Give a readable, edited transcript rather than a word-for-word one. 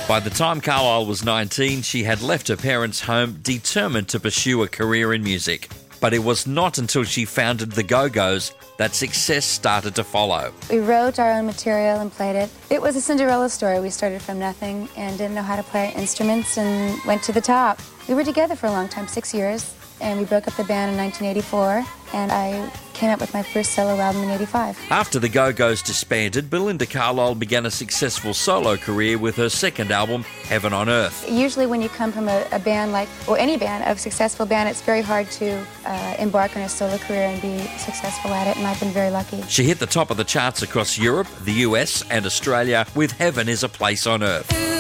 By the time Carlisle was 19, she had left her parents' home determined to pursue a career in music. But it was not until she founded the Go-Go's that success started to follow. We wrote our own material and played it. It was a Cinderella story. We started from nothing and didn't know how to play instruments and went to the top. We were together for a long time, 6 years, and we broke up the band in 1984, and I came up with my first solo album in 85. After the Go-Go's disbanded, Belinda Carlisle began a successful solo career with her second album, Heaven on Earth. Usually when you come from a band like, or any band, a successful band, it's very hard to embark on a solo career and be successful at it, and I've been very lucky. She hit the top of the charts across Europe, the US and Australia with Heaven is a Place on Earth.